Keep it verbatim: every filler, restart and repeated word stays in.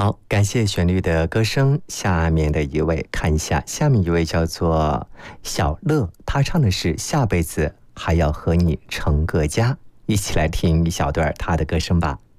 好，感谢旋律的歌声。下面的一位，看一下，下面一位叫做小乐，他唱的是下辈子还要和你成个家。一起来听一小段他的歌声吧。